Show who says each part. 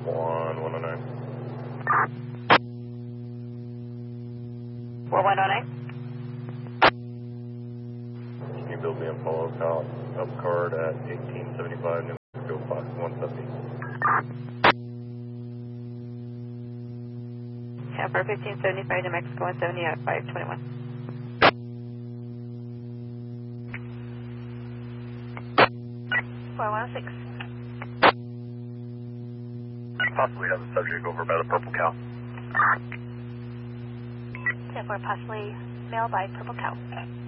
Speaker 1: 4109.
Speaker 2: 4109.
Speaker 1: Can you build me a follow up card at 1875 New Mexico, Fox 170?
Speaker 2: Yeah, for 1575 New Mexico 170 at 521.
Speaker 1: Possibly have a subject over by the Purple Cow.
Speaker 3: Therefore, possibly mail by Purple Cow.